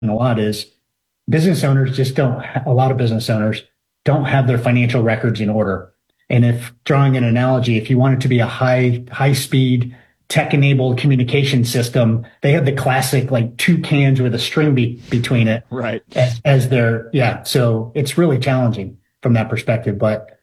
a lot is business owners just don't, a lot of business owners don't have their financial records in order. And if drawing an analogy, if you want it to be a high speed tech enabled communication system, they have the classic like two cans with a string between it. Right. As their, yeah. So it's really challenging from that perspective. But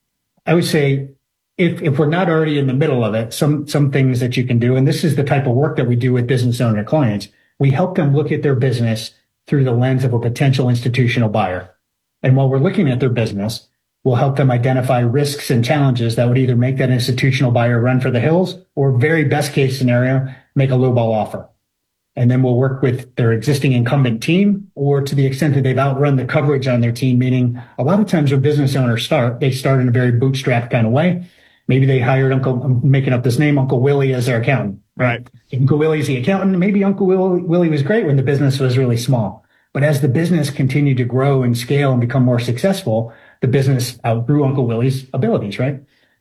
I would say if we're not already in the middle of it, some things that you can do, and this is the type of work that we do with business owner clients, we help them look at their business through the lens of a potential institutional buyer. And while we're looking at their business, we'll help them identify risks and challenges that would either make that institutional buyer run for the hills or, very best case scenario, make a lowball offer. And then we'll work with their existing incumbent team, or to the extent that they've outrun the coverage on their team, meaning a lot of times when business owners they start in a very bootstrap kind of way. Maybe they hired I'm making up this name, Uncle Willie as their accountant. Right. Uncle Willie's the accountant. Maybe Uncle Willie was great when the business was really small. But as the business continued to grow and scale and become more successful, the business outgrew Uncle Willie's abilities, right?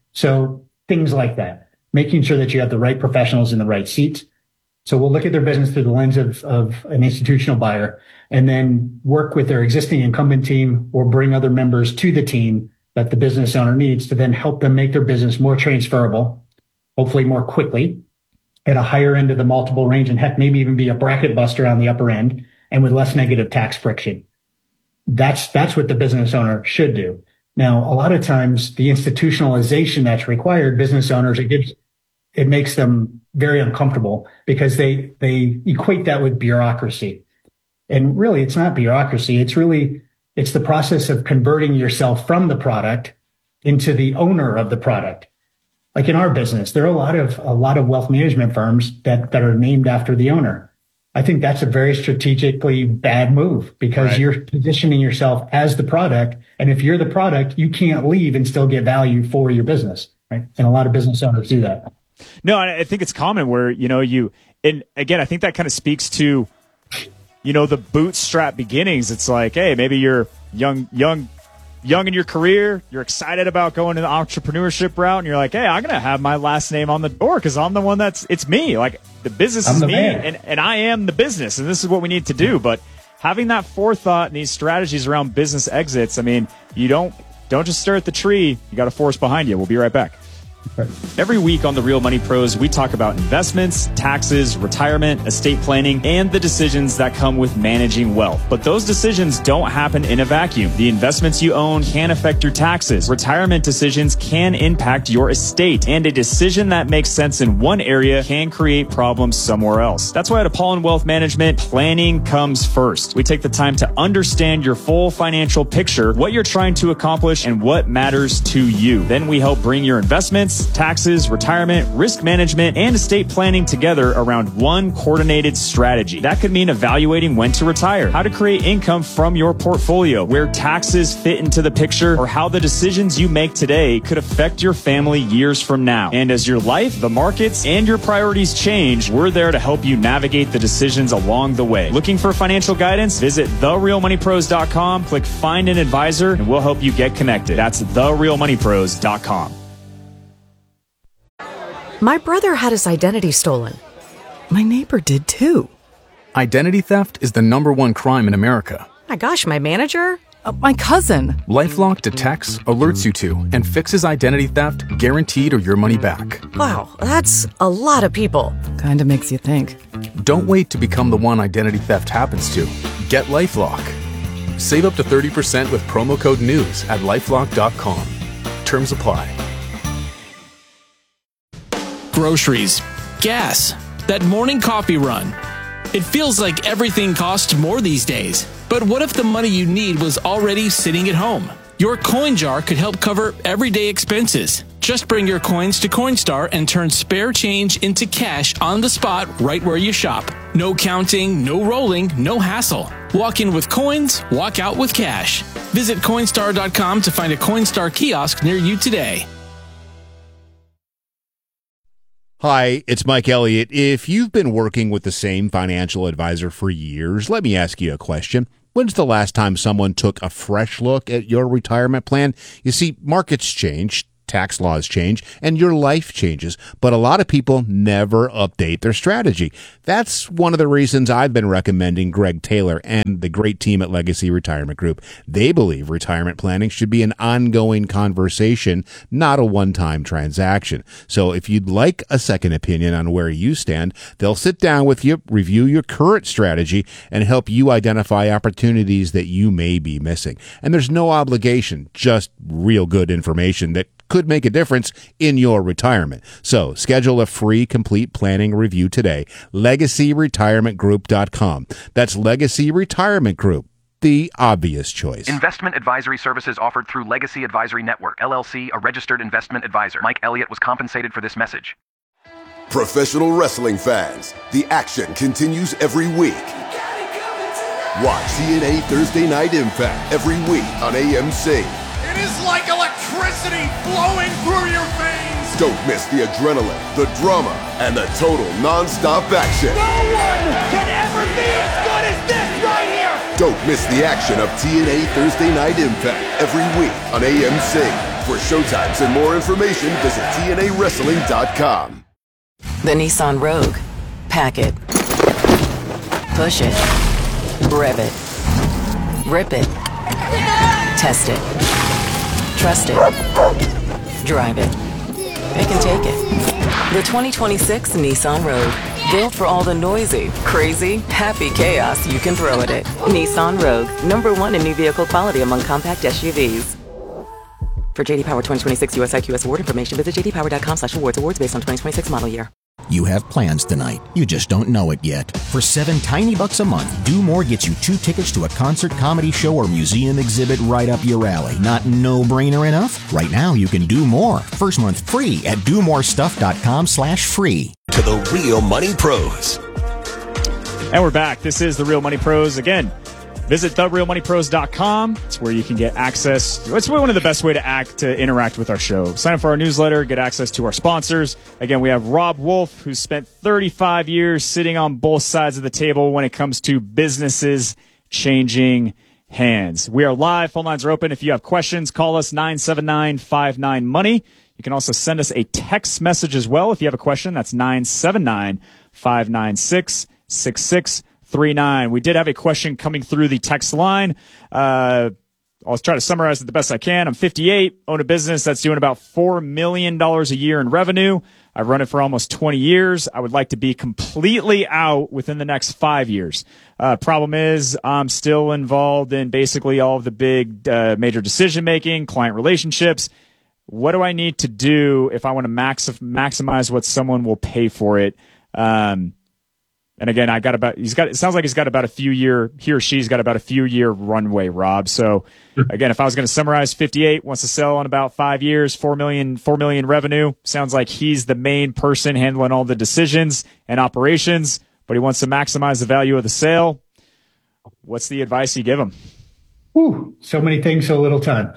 So things like that, making sure that you have the right professionals in the right seats. So we'll look at their business through the lens of an institutional buyer, and then work with their existing incumbent team or bring other members to the team that the business owner needs to then help them make their business more transferable, hopefully more quickly, at a higher end of the multiple range, and heck, maybe even be a bracket buster on the upper end and with less negative tax friction. That's what the business owner should do. Now, a lot of times the institutionalization that's required, business owners, it makes them very uncomfortable because they equate that with bureaucracy. And really, it's not bureaucracy. It's the process of converting yourself from the product into the owner of the product. Like in our business, there are a lot of wealth management firms that are named after the owner. I think that's a very strategically bad move because right. You're positioning yourself as the product. And if you're the product, you can't leave and still get value for your business, right? And a lot of business owners do that. No, I think it's common where, and again, I think that kind of speaks to, the bootstrap beginnings. It's like, hey, maybe you're young in your career, you're excited about going to the entrepreneurship route, and you're like, hey, I'm going to have my last name on the door because I'm the one it's me. Like, the business is me, and I am the business, and this is what we need to do. But having that forethought and these strategies around business exits, I mean, you don't just stare at the tree. You got a forest behind you. We'll be right back. Right. Every week on The Real Money Pros, we talk about investments, taxes, retirement, estate planning, and the decisions that come with managing wealth. But those decisions don't happen in a vacuum. The investments you own can affect your taxes. Retirement decisions can impact your estate. And a decision that makes sense in one area can create problems somewhere else. That's why at Apollon Wealth Management, planning comes first. We take the time to understand your full financial picture, what you're trying to accomplish, and what matters to you. Then we help bring your investments, taxes, retirement, risk management, and estate planning together around one coordinated strategy. That could mean evaluating when to retire, how to create income from your portfolio, where taxes fit into the picture, or how the decisions you make today could affect your family years from now. And as your life, the markets, and your priorities change, we're there to help you navigate the decisions along the way. Looking for financial guidance? Visit therealmoneypros.com, click Find an Advisor, and we'll help you get connected. That's therealmoneypros.com. My brother had his identity stolen. My neighbor did too. Identity theft is the #1 crime in America. My gosh, my manager? My cousin. LifeLock detects, alerts you to, and fixes identity theft guaranteed or your money back. Wow, that's a lot of people. Kinda makes you think. Don't wait to become the one identity theft happens to. Get LifeLock. Save up to 30% with promo code NEWS at LifeLock.com. Terms apply. Groceries, gas, that morning coffee run. It feels like everything costs more these days. But what if the money you need was already sitting at home? Your coin jar could help cover everyday expenses. Just bring your coins to Coinstar and turn spare change into cash on the spot right where you shop. No counting, no rolling, no hassle. Walk in with coins, walk out with cash. Visit Coinstar.com to find a Coinstar kiosk near you today. Hi, it's Mike Elliott. If you've been working with the same financial advisor for years, let me ask you a question. When's the last time someone took a fresh look at your retirement plan? You see, markets change, tax laws change and your life changes, but a lot of people never update their strategy. That's one of the reasons I've been recommending Greg Taylor and the great team at Legacy Retirement Group. They believe retirement planning should be an ongoing conversation, not a one-time transaction. So if you'd like a second opinion on where you stand, they'll sit down with you, review your current strategy, and help you identify opportunities that you may be missing. And there's no obligation, just real good information that could make a difference in your retirement. So schedule a free complete planning review today. LegacyRetirementGroup.com. That's Legacy Retirement Group, the obvious choice. Investment advisory services offered through Legacy Advisory Network, LLC, a registered investment advisor. Mike Elliott was compensated for this message. Professional wrestling fans, the action continues every week. Watch TNA Thursday Night Impact every week on AMC. It is like electricity flowing through your veins. Don't miss the adrenaline, the drama, and the total non-stop action. No one can ever be as good as this right here. Don't miss the action of TNA Thursday Night Impact every week on AMC. For showtimes and more information, visit TNAWrestling.com. The Nissan Rogue. Pack it. Push it. Rev it. Rip it. Test it. Trust it. Drive it. It can take it. The 2026 Nissan Rogue. Built for all the noisy, crazy, happy chaos you can throw at it. Nissan Rogue. #1 in new vehicle quality among compact SUVs. For JD Power 2026 US IQS award information, visit jdpower.com/awards. Awards based on 2026 model year. You have plans tonight. You just don't know it yet. For $7 tiny bucks a month, Do More gets you 2 tickets to a concert, comedy show, or museum exhibit right up your alley. Not no-brainer enough? Right now, you can do more. First month free at domorestuff.com/free. To the Real Money Pros. And we're back. This is the Real Money Pros. Again, visit therealmoneypros.com. It's where you can get access. It's one of the best way to interact with our show. Sign up for our newsletter, get access to our sponsors. Again, we have Rob Wolf, who's spent 35 years sitting on both sides of the table when it comes to businesses changing hands. We are live. Phone lines are open. If you have questions, call us 979-59-MONEY. You can also send us a text message as well. If you have a question, that's 979-596-6639. We did have a question coming through the text line. I'll try to summarize it the best I can. I'm 58, own a business that's doing about $4 million a year in revenue. I've run it for almost 20 years. I would like to be completely out within the next 5 years. Problem is, I'm still involved in basically all of the big major decision-making, client relationships. What do I need to do if I want to maximize what someone will pay for it? And again, it sounds like he or she's got about a few year runway, Rob. So again, if I was going to summarize, 58 wants to sell in about 5 years, 4 million revenue. Sounds like he's the main person handling all the decisions and operations, but he wants to maximize the value of the sale. What's the advice you give him? Whew, so many things, so little time.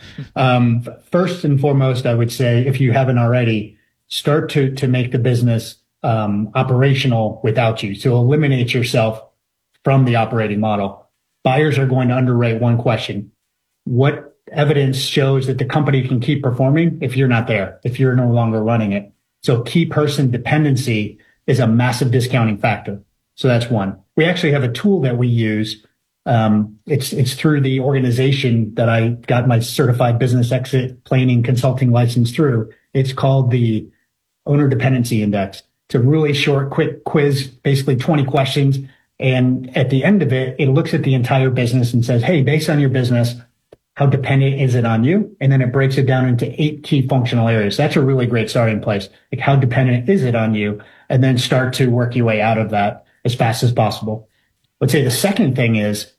First and foremost, I would say, if you haven't already, start to make the business operational without you. So eliminate yourself from the operating model. Buyers are going to underrate one question. What evidence shows that the company can keep performing if you're not there, if you're no longer running it? So key person dependency is a massive discounting factor. So that's one. We actually have a tool that we use. It's through the organization that I got my certified business exit planning consulting license through. It's called the Owner Dependency Index. It's a really short, quick quiz, basically 20 questions. And at the end of it, it looks at the entire business and says, hey, based on your business, how dependent is it on you? And then it breaks it down into 8 key functional areas. That's a really great starting place. Like, how dependent is it on you? And then start to work your way out of that as fast as possible. Let's say the second thing is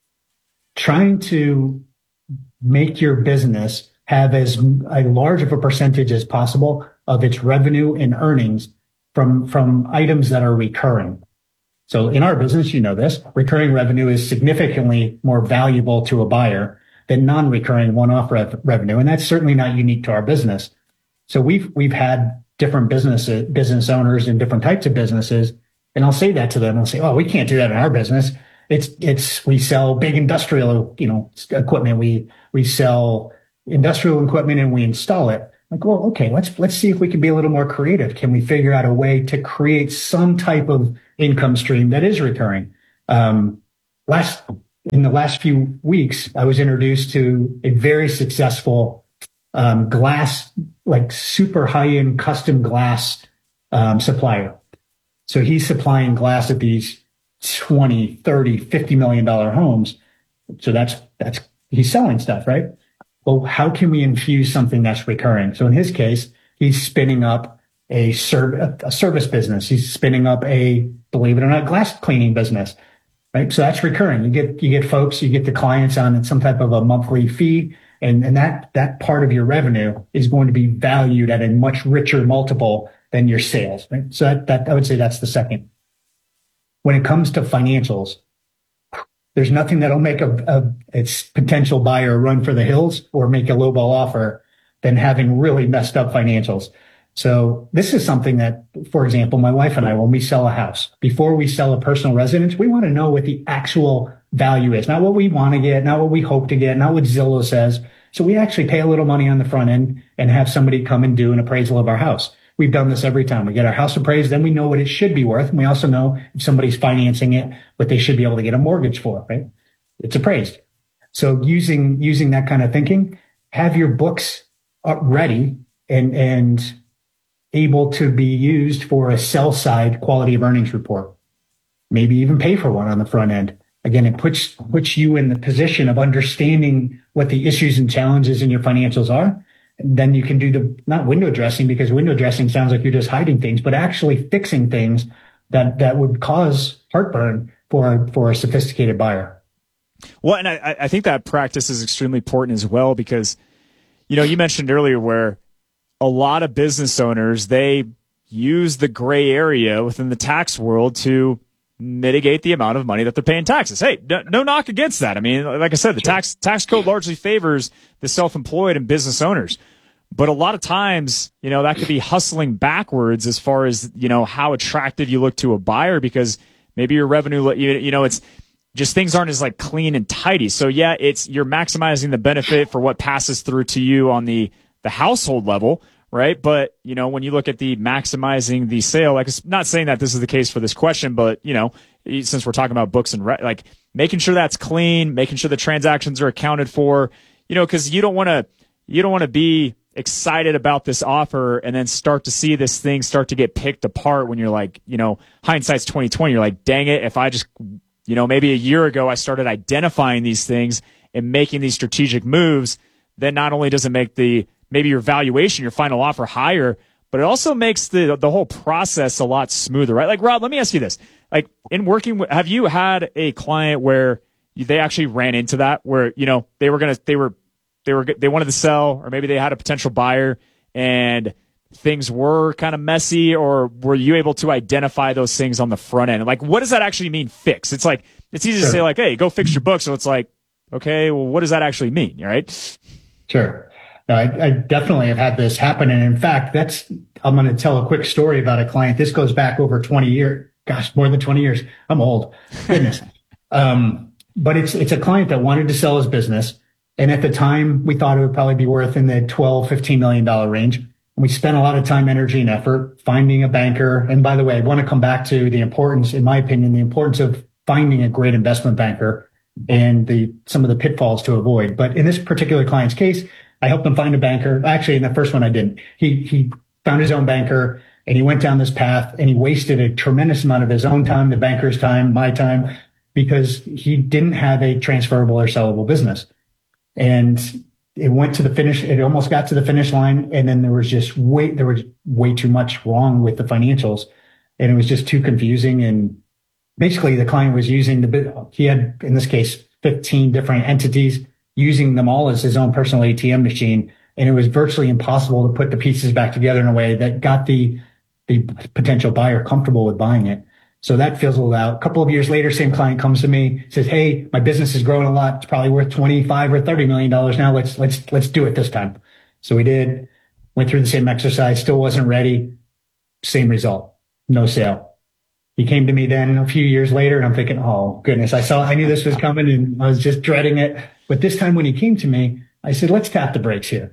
trying to make your business have as large of a percentage as possible of its revenue and earnings from items that are recurring. So in our business, you know this, recurring revenue is significantly more valuable to a buyer than non-recurring one-off revenue. And that's certainly not unique to our business. So we've had different business owners in different types of businesses. And I'll say that to them. I'll say, oh, we can't do that in our business. We sell big industrial, equipment. We sell industrial equipment and we install it. Like, well, okay, let's see if we can be a little more creative. Can we figure out a way to create some type of income stream that is recurring? In the last few weeks, I was introduced to a very successful glass, like super high-end custom glass supplier. So he's supplying glass at these 20, 30, $50 million homes. So that's he's selling stuff, right? Well, how can we infuse something that's recurring? So in his case, he's spinning up a service business. He's spinning up believe it or not, glass cleaning business, right? So that's recurring. You get folks, you get the clients on some type of a monthly fee, and that part of your revenue is going to be valued at a much richer multiple than your sales, right? So that I would say that's the second. When it comes to financials, there's nothing that'll make a potential buyer run for the hills or make a lowball offer than having really messed up financials. So this is something that, for example, my wife and I, when we sell a house, before we sell a personal residence, we want to know what the actual value is, not what we want to get, not what we hope to get, not what Zillow says. So we actually pay a little money on the front end and have somebody come and do an appraisal of our house. We've done this every time. We get our house appraised, then we know what it should be worth. And we also know if somebody's financing it, what they should be able to get a mortgage for, right? It's appraised. So using that kind of thinking, have your books ready and able to be used for a sell side quality of earnings report. Maybe even pay for one on the front end. Again, it puts you in the position of understanding what the issues and challenges in your financials are. Then you can do not window dressing, because window dressing sounds like you're just hiding things, but actually fixing things that would cause heartburn for a sophisticated buyer. Well, and I think that practice is extremely important as well, because, you mentioned earlier where a lot of business owners, they use the gray area within the tax world to mitigate the amount of money that they're paying taxes. Hey, no knock against that. I mean, like I said, the tax code largely favors the self-employed and business owners. But a lot of times, that could be hustling backwards as far as, how attractive you look to a buyer, because maybe your revenue, it's just things aren't as like clean and tidy. So yeah, you're maximizing the benefit for what passes through to you on the household level. Right. But, when you look at the maximizing the sale, like, it's not saying that this is the case for this question, but, since we're talking about books and like making sure that's clean, making sure the transactions are accounted for, because you don't want to be excited about this offer and then start to see this thing start to get picked apart when you're like, hindsight's 2020. You're like, dang it. If I just, maybe a year ago, I started identifying these things and making these strategic moves, then not only does it make maybe your valuation, your final offer higher, but it also makes the whole process a lot smoother, right? Like, Rob, let me ask you this. Like, in working with, have you had a client where they actually ran into that, where, they wanted to sell, or maybe they had a potential buyer and things were kind of messy, or were you able to identify those things on the front end? Like, what does that actually mean, fix? It's like, it's easy to say like, hey, go fix your book. So it's like, okay, well, what does that actually mean? Right? Sure. No, I definitely have had this happen. And in fact, I'm going to tell a quick story about a client. This goes back over 20 years. Gosh, more than 20 years. I'm old. Goodness. But it's a client that wanted to sell his business. And at the time, we thought it would probably be worth in the $12-15 million range. And we spent a lot of time, energy, and effort finding a banker. And by the way, I want to come back to the importance, in my opinion, the importance of finding a great investment banker and some of the pitfalls to avoid. But in this particular client's case, I helped him find a banker. Actually, in the first one, I didn't. He found his own banker, and he went down this path, and he wasted a tremendous amount of his own time, the banker's time, my time, because he didn't have a transferable or sellable business. And it went to the finish. It almost got to the finish line, and then there was way too much wrong with the financials, and it was just too confusing. And basically, the client was using he had, in this case, 15 different entities, using them all as his own personal ATM machine. And it was virtually impossible to put the pieces back together in a way that got the potential buyer comfortable with buying it. So that fizzled out. A couple of years later, same client comes to me, says, hey, my business is growing a lot. It's probably worth $25 or $30 million now. Let's do it this time. So we did, went through the same exercise, still wasn't ready. Same result. No sale. He came to me then a few years later, and I'm thinking, oh goodness, I knew this was coming, and I was just dreading it. But this time when he came to me, I said, let's tap the brakes here.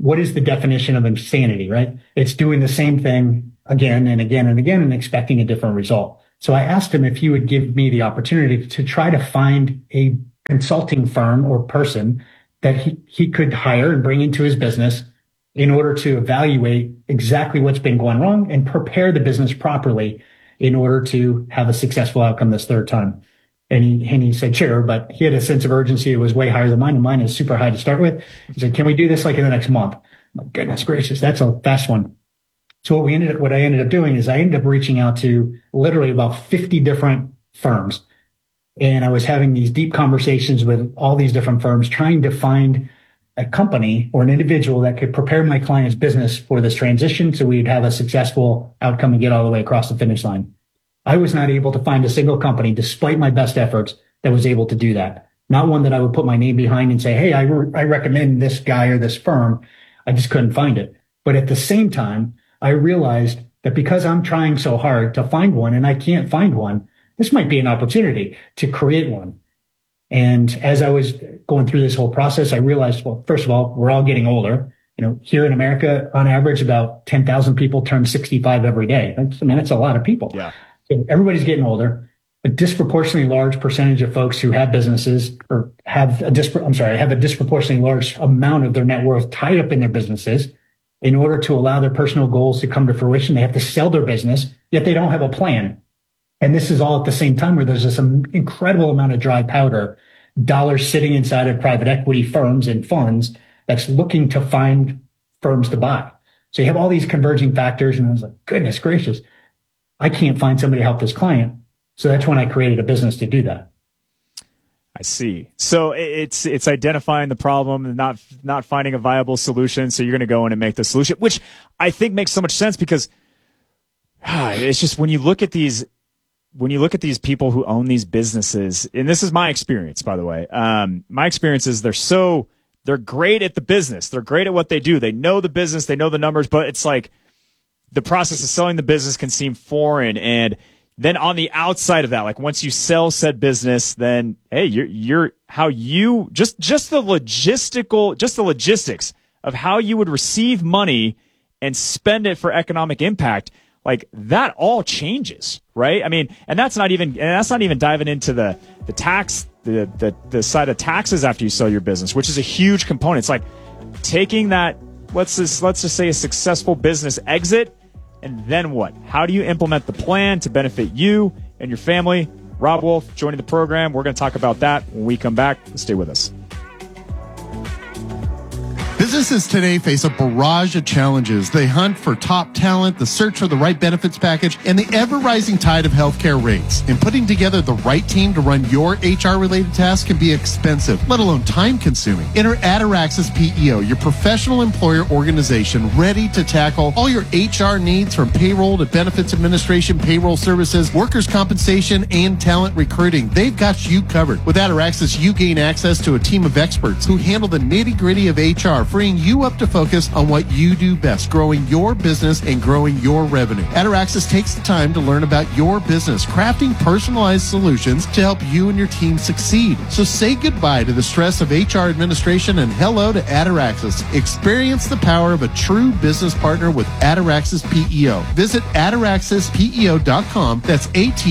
what is the definition of insanity, right? It's doing the same thing again and again and again and expecting a different result. So I asked him if he would give me the opportunity to try to find a consulting firm or person that he could hire and bring into his business in order to evaluate exactly what's been going wrong and prepare the business properly in order to have a successful outcome this third time. And he said, sure, but he had a sense of urgency. It was way higher than mine, and mine is super high to start with. He said, can we do this like in the next month? My goodness gracious, that's a fast one. So what I ended up doing is I ended up reaching out to literally about 50 different firms. And I was having these deep conversations with all these different firms, trying to find a company or an individual that could prepare my client's business for this transition so we'd have a successful outcome and get all the way across the finish line. I was not able to find a single company, despite my best efforts, that was able to do that. Not one that I would put my name behind and say, hey, I recommend this guy or this firm. I just couldn't find it. But at the same time, I realized that because I'm trying so hard to find one and I can't find one, this might be an opportunity to create one. And as I was going through this whole process, I realized, well, first of all, we're all getting older. Here in America, on average, about 10,000 people turn 65 every day. That's a lot of people. Yeah. So everybody's getting older. A disproportionately large percentage of folks who have businesses or have a disproportionately large amount of their net worth tied up in their businesses. In order to allow their personal goals to come to fruition, they have to sell their business, yet they don't have a plan. And this is all at the same time where there's this incredible amount of dry powder, dollars sitting inside of private equity firms and funds that's looking to find firms to buy. So you have all these converging factors, and I was like, goodness gracious, I can't find somebody to help this client. So that's when I created a business to do that. I see. So it's identifying the problem and not finding a viable solution. So you're going to go in and make the solution, which I think makes so much sense because it's just when you look at these people who own these businesses, and this is my experience, by the way. My experience is they're great at the business. They're great at what they do. They know the business. They know the numbers, but it's like the process of selling the business can seem foreign. And then on the outside of that, like once you sell said business, then hey, you're how you just the logistics of how you would receive money and spend it for economic impact, like that all changes, right? I mean, and that's not even diving into the tax, the side of taxes after you sell your business, which is a huge component. It's like taking that, let's just say a successful business exit. And then what? How do you implement the plan to benefit you and your family? Rob Wolf joining the program. We're going to talk about that when we come back. Stay with us. Businesses today face a barrage of challenges. They hunt for top talent, the search for the right benefits package, and the ever-rising tide of healthcare rates. And putting together the right team to run your HR-related tasks can be expensive, let alone time-consuming. Enter Ataraxis PEO, your professional employer organization ready to tackle all your HR needs from payroll to benefits administration, payroll services, workers' compensation, and talent recruiting. They've got you covered. With Ataraxis, you gain access to a team of experts who handle the nitty-gritty of HR, freeing you up to focus on what you do best, growing your business and growing your revenue. Ataraxis takes the time to learn about your business, crafting personalized solutions to help you and your team succeed. So say goodbye to the stress of HR administration and hello to Ataraxis. Experience the power of a true business partner with Ataraxis PEO. Visit ataraxispeo.com. That's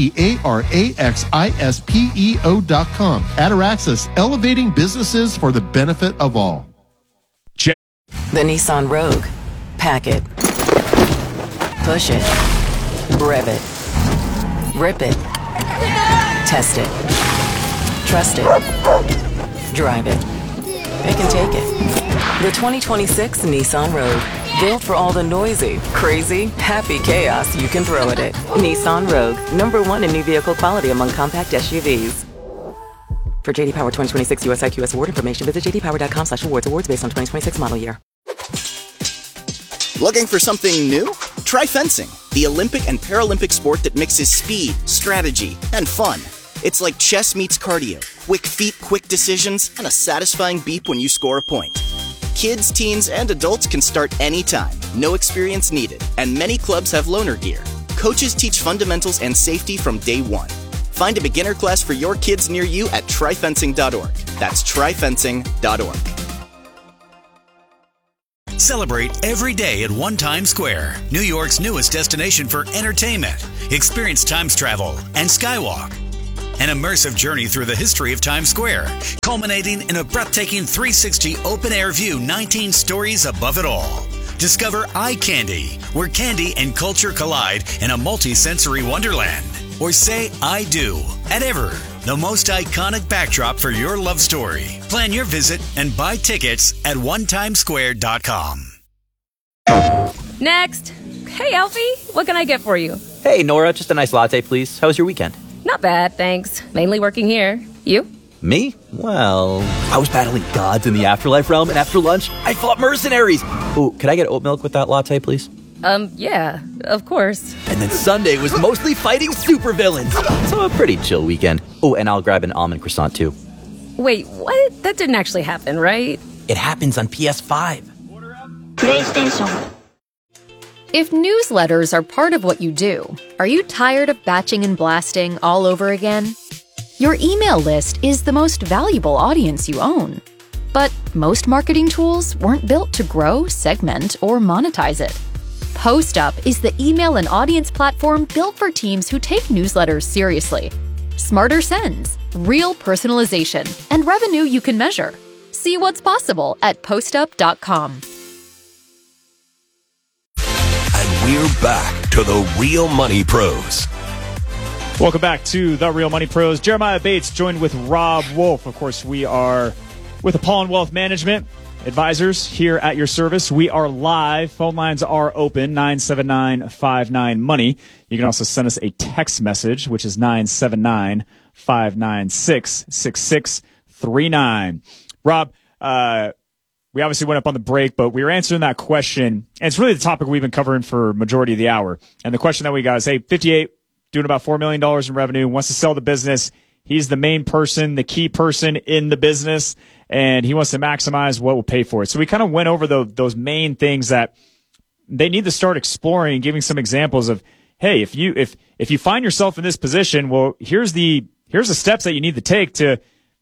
ATARAXISPEO.com. Ataraxis, elevating businesses for the benefit of all. The Nissan Rogue. Pack it. Push it. Rev it. Rip it. Test it. Trust it. Drive it. It can take it. The 2026 Nissan Rogue. Built for all the noisy, crazy, happy chaos you can throw at it. Nissan Rogue. #1 in new vehicle quality among compact SUVs. For JD Power 2026 US IQS award information, visit jdpower.com/awards. Awards based on 2026 model year. Looking for something new? Try fencing, the Olympic and Paralympic sport that mixes speed, strategy, and fun. It's like chess meets cardio, quick feet, quick decisions, and a satisfying beep when you score a point. Kids, teens, and adults can start anytime, no experience needed, and many clubs have loaner gear. Coaches teach fundamentals and safety from day one. Find a beginner class for your kids near you at tryfencing.org. That's tryfencing.org. Celebrate every day at One Times Square, New York's newest destination for entertainment. Experience Times travel and Skywalk. An immersive journey through the history of Times Square, culminating in a breathtaking 360 open-air view 19 stories above it all. Discover Eye Candy, where candy and culture collide in a multi-sensory wonderland. Or say I do at Ever, the most iconic backdrop for your love story. Plan your visit and buy tickets at onetimesquare.com. Next. Hey, Alfie, what can I get for you? Hey, Nora, just a nice latte, please. How was your weekend? Not bad, thanks. Mainly working here. You? Me? Well, I was battling gods in the afterlife realm, and after lunch, I fought mercenaries. Oh, could I get oat milk with that latte, please? Yeah, of course. And then Sunday was mostly fighting supervillains. So a pretty chill weekend. Oh, and I'll grab an almond croissant, too. Wait, what? That didn't actually happen, right? It happens on PS5. PlayStation. If newsletters are part of what you do, are you tired of batching and blasting all over again? Your email list is the most valuable audience you own. But most marketing tools weren't built to grow, segment, or monetize it. PostUp is the email and audience platform built for teams who take newsletters seriously. Smarter sends, real personalization, and revenue you can measure. See what's possible at postup.com. And we're back to the Real Money Pros. Welcome back to the Real Money Pros. Jeremiah Bates joined with Rob Wolf. Of course, we are with Apollon Wealth Management Advisors here at your service. We are live. Phone lines are open, 979-59-MONEY. You can also send us a text message, which is 979-596-6639. Rob, we obviously went up on the break, but we were answering that question. And it's really the topic we've been covering for majority of the hour. And the question that we got is, hey, 58, doing about $4 million in revenue, wants to sell the business. He's the main person, the key person in the business, and he wants to maximize what will pay for it. So we kind of went over those main things that they need to start exploring and giving some examples of, hey, if you find yourself in this position, well, here's the steps that you need to take to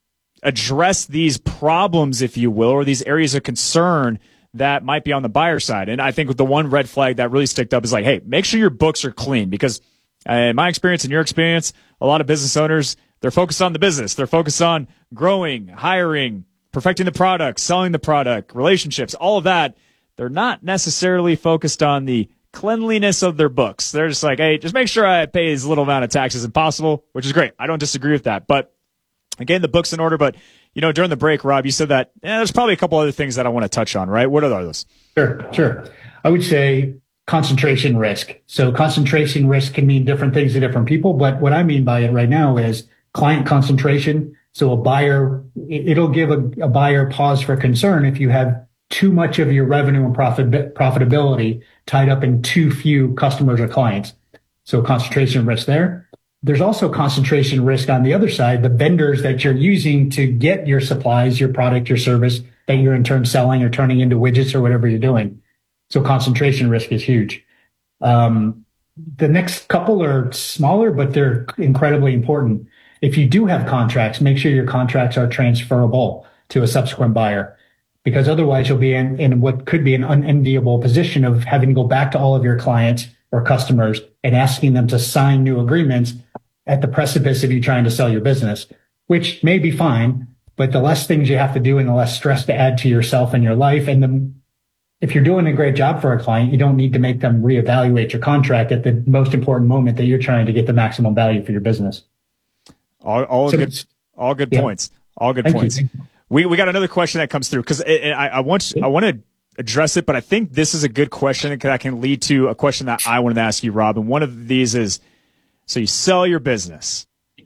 address these problems, if you will, or these areas of concern that might be on the buyer side. And I think the one red flag that really sticked up is like, hey, make sure your books are clean, because in my experience and your experience, a lot of business owners, they're focused on the business. They're focused on growing, hiring, perfecting the product, selling the product, relationships, all of that. They're not necessarily focused on the cleanliness of their books. They're just like, hey, just make sure I pay as little amount of taxes as possible, which is great. I don't disagree with that. But again, the book's in order. But, during the break, Rob, you said that there's probably a couple other things that I want to touch on, right? What are those? Sure. I would say concentration risk. So concentration risk can mean different things to different people. But what I mean by it right now is client concentration. So a buyer, it'll give a buyer pause for concern if you have too much of your revenue and profitability tied up in too few customers or clients. So concentration risk there. There's also concentration risk on the other side, the vendors that you're using to get your supplies, your product, your service that you're in turn selling or turning into widgets or whatever you're doing. So concentration risk is huge. The next couple are smaller, but they're incredibly important. If you do have contracts, make sure your contracts are transferable to a subsequent buyer, because otherwise you'll be in what could be an unenviable position of having to go back to all of your clients or customers and asking them to sign new agreements at the precipice of you trying to sell your business, which may be fine, but the less things you have to do and the less stress to add to yourself and your life. And if you're doing a great job for a client, you don't need to make them reevaluate your contract at the most important moment that you're trying to get the maximum value for your business. All good points. All good points. We got another question that comes through, because I want to address it, but I think this is a good question that can lead to a question that I wanted to ask you, Rob. And one of these is, so you sell your business.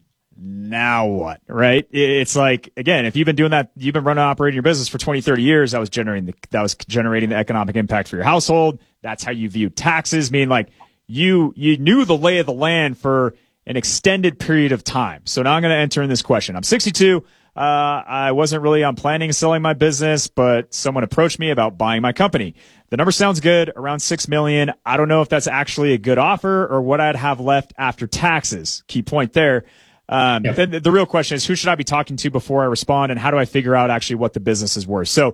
Now what, right? It's like, again, if you've been doing that, you've been running and operating your business for 20, 30 years, that was generating the economic impact for your household. That's how you view taxes. I mean, like, you knew the lay of the land for an extended period of time. So now I'm going to enter in this question. I'm 62. I wasn't really on planning on selling my business, but someone approached me about buying my company. The number sounds good, around $6 million. I don't know if that's actually a good offer or what I'd have left after taxes. Key point there. The real question is, who should I be talking to before I respond, and how do I figure out actually what the business is worth? So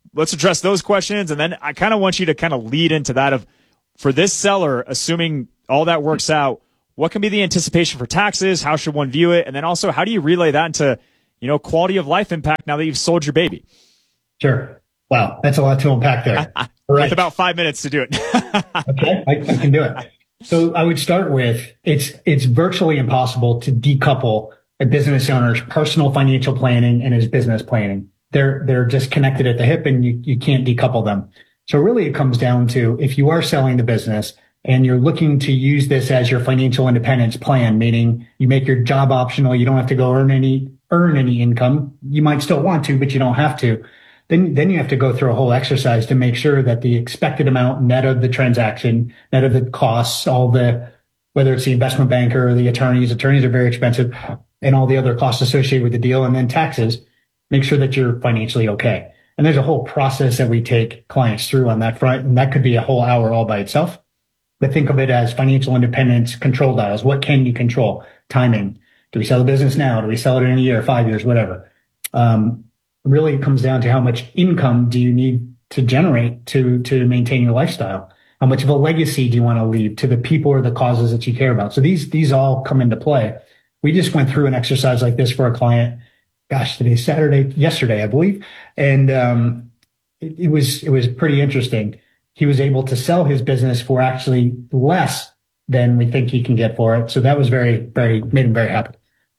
let's address those questions. And then I kind of want you to kind of lead into that of, for this seller, assuming all that works out, what can be the anticipation for taxes? How should one view it? And then also, how do you relay that into, quality of life impact now that you've sold your baby? Sure. Wow. That's a lot to unpack there. Right. With about 5 minutes to do it. Okay. I can do it. So I would start with, it's virtually impossible to decouple a business owner's personal financial planning and his business planning. They're just connected at the hip, and you can't decouple them. So really it comes down to, if you are selling the business and you're looking to use this as your financial independence plan, meaning you make your job optional, you don't have to go earn any income. You might still want to, but you don't have to. Then you have to go through a whole exercise to make sure that the expected amount net of the transaction, net of the costs, whether it's the investment banker or the attorneys are very expensive, and all the other costs associated with the deal, and then taxes, make sure that you're financially okay. And there's a whole process that we take clients through on that front, and that could be a whole hour all by itself. But think of it as financial independence control dials. What can you control? Timing. Do we sell the business now? Do we sell it in a year, 5 years, whatever? Really it comes down to how much income do you need to generate to maintain your lifestyle? How much of a legacy do you want to leave to the people or the causes that you care about? So these all come into play. We just went through an exercise like this for a client. Gosh, today's yesterday, I believe. And, it was pretty interesting. He was able to sell his business for actually less than we think he can get for it. So that was made him very happy.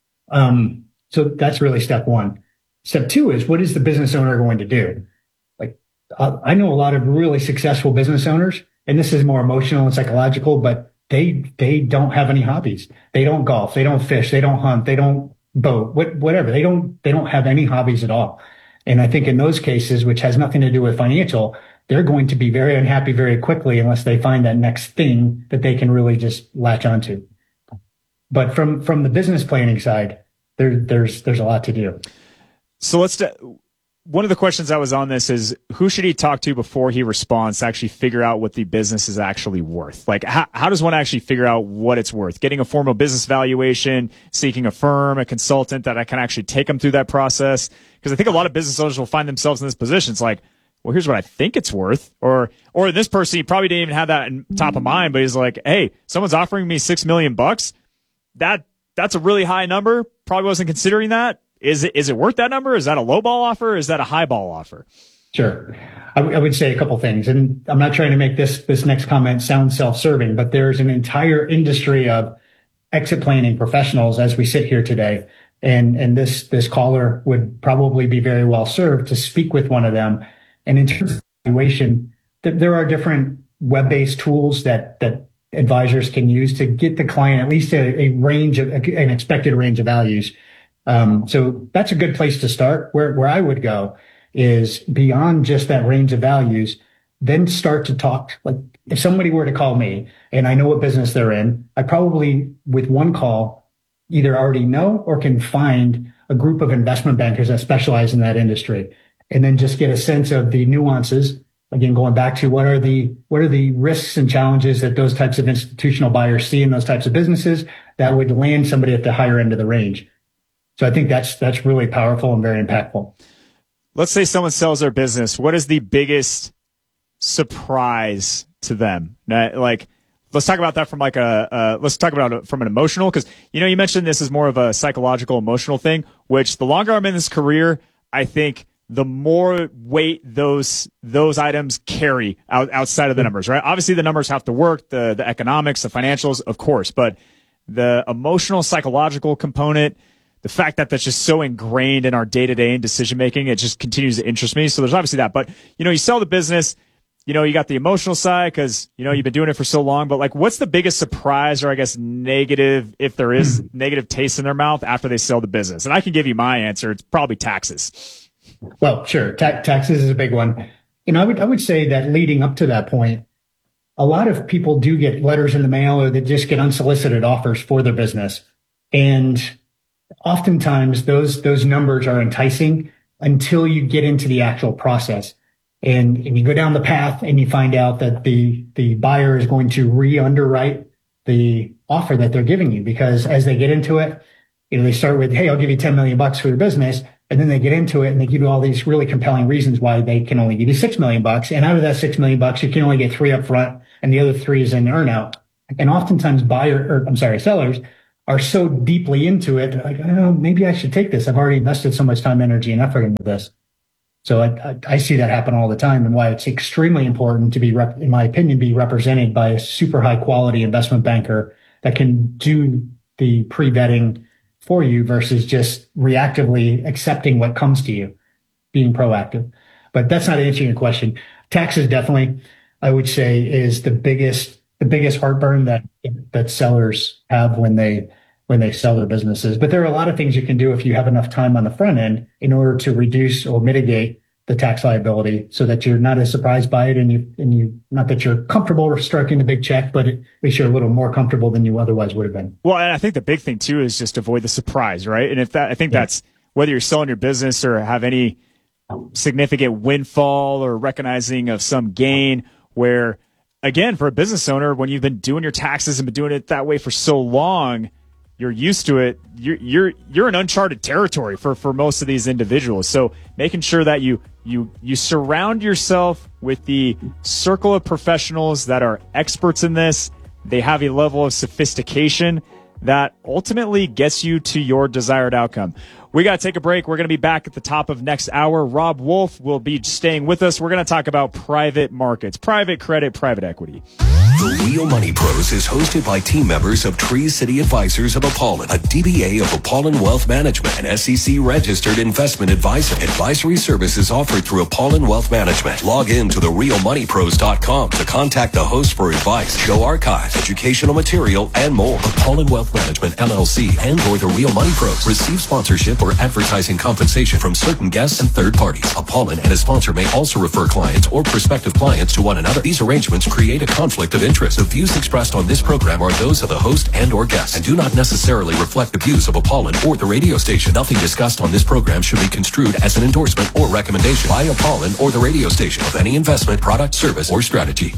So that's really step one. Step two is, what is the business owner going to do? Like, I know a lot of really successful business owners, and this is more emotional and psychological, but they don't have any hobbies. They don't golf. They don't fish. They don't hunt. They don't boat, whatever. They don't have any hobbies at all. And I think in those cases, which has nothing to do with financial, they're going to be very unhappy very quickly unless they find that next thing that they can really just latch onto. But from the business planning side, there's a lot to do. So one of the questions that was on this is, who should he talk to before he responds to actually figure out what the business is actually worth? Like, how does one actually figure out what it's worth? Getting a formal business valuation, seeking a firm, a consultant that I can actually take them through that process? Because I think a lot of business owners will find themselves in this position. It's like, well, here's what I think it's worth. Or this person, he probably didn't even have that in top of mind, but he's like, hey, someone's offering me $6 million. That's a really high number. Probably wasn't considering that. Is it worth that number? Is that a low ball offer? Is that a high ball offer? Sure. I would say a couple things, and I'm not trying to make this next comment sound self-serving, but there's an entire industry of exit planning professionals as we sit here today. And this caller would probably be very well served to speak with one of them. And in terms of valuation, there are different web-based tools that advisors can use to get the client at least an expected range of values. So that's a good place to start. Where I would go is beyond just that range of values, then start to talk. Like, if somebody were to call me and I know what business they're in, I probably with one call either already know or can find a group of investment bankers that specialize in that industry, and then just get a sense of the nuances. Again, going back to what are the risks and challenges that those types of institutional buyers see in those types of businesses that would land somebody at the higher end of the range. So I think that's really powerful and very impactful. Let's say someone sells their business. What is the biggest surprise to them? Like, let's talk about that from let's talk about it from an emotional, because, you mentioned this is more of a psychological, emotional thing, which the longer I'm in this career, I think the more weight those items carry outside of the numbers, right? Obviously the numbers have to work, the economics, the financials, of course, but the emotional, psychological component, the fact that that's just so ingrained in our day-to-day and decision-making, it just continues to interest me. So there's obviously that. But, you sell the business, you got the emotional side because, you've been doing it for so long. But, like, what's the biggest surprise or, I guess, negative, if there is negative taste in their mouth after they sell the business? And I can give you my answer. It's probably taxes. Well, sure. Taxes is a big one. I would say that leading up to that point, a lot of people do get letters in the mail, or they just get unsolicited offers for their business. And oftentimes those numbers are enticing until you get into the actual process. And you go down the path and you find out that the buyer is going to re-underwrite the offer that they're giving you, because as they get into it, they start with, hey, I'll give you $10 million for your business. And then they get into it and they give you all these really compelling reasons why they can only give you $6 million. And out of that $6 million, you can only get 3 up front and the other 3 is in earnout. And oftentimes sellers are so deeply into it. Like, I don't know, maybe I should take this. I've already invested so much time, energy, and effort into this. So I see that happen all the time, and why it's extremely important to be, in my opinion, be represented by a super high quality investment banker that can do the pre-vetting for you versus just reactively accepting what comes to you, being proactive. But that's not answering your question. Taxes definitely, I would say, is the biggest heartburn that sellers have when they sell their businesses. But there are a lot of things you can do if you have enough time on the front end in order to reduce or mitigate the tax liability, so that you're not as surprised by it, and you not that you're comfortable striking the big check, but at least you're a little more comfortable than you otherwise would have been. Well, and I think the big thing too is just avoid the surprise, right? And that's whether you're selling your business or have any significant windfall or recognizing of some gain, where again, for a business owner, when you've been doing your taxes and been doing it that way for so long, you're used to it. You're in uncharted territory for most of these individuals. So making sure that you surround yourself with the circle of professionals that are experts in this. They have a level of sophistication that ultimately gets you to your desired outcome. We got to take a break. We're going to be back at the top of next hour. Rob Wolf will be staying with us. We're going to talk about private markets, private credit, private equity. The Real Money Pros is hosted by team members of Tree City Advisors of Apollon, a DBA of Apollon Wealth Management, an SEC-registered investment advisor. Advisory services offered through Apollon Wealth Management. Log in to therealmoneypros.com to contact the host for advice, show archives, educational material, and more. Apollon Wealth Management, LLC, and or The Real Money Pros receive sponsorship or advertising compensation from certain guests and third parties. Apollon and a sponsor may also refer clients or prospective clients to one another. These arrangements create a conflict of interest. The views expressed on this program are those of the host and or guests and do not necessarily reflect the views of Apollon or the radio station. Nothing discussed on this program should be construed as an endorsement or recommendation by Apollon or the radio station of any investment, product, service, or strategy.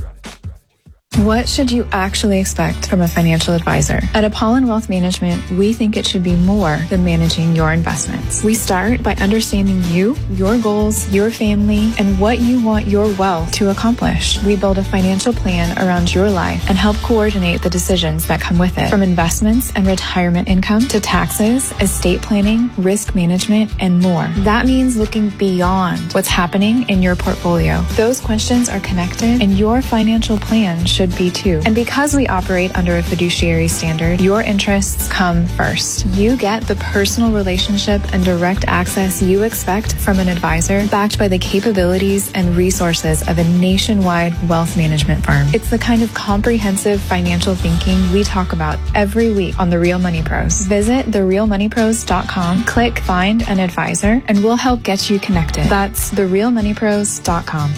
What should you actually expect from a financial advisor? At Apollon Wealth Management, we think it should be more than managing your investments. We start by understanding you, your goals, your family, and what you want your wealth to accomplish. We build a financial plan around your life and help coordinate the decisions that come with it, from investments and retirement income to taxes, estate planning, risk management, and more. That means looking beyond what's happening in your portfolio. Those questions are connected, and your financial plan should be too. And because we operate under a fiduciary standard, your interests come first. You get the personal relationship and direct access you expect from an advisor, backed by the capabilities and resources of a nationwide wealth management firm. It's the kind of comprehensive financial thinking we talk about every week on The Real Money Pros. Visit therealmoneypros.com, click Find an Advisor, and we'll help get you connected. That's therealmoneypros.com.